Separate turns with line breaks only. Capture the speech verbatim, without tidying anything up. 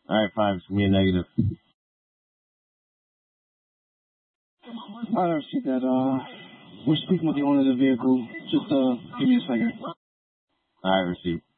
Alright, five, it's gonna be a negative.
I don't see that. Uh, we're speaking with the owner of the vehicle. Just, uh, give me a second.
Alright, receive.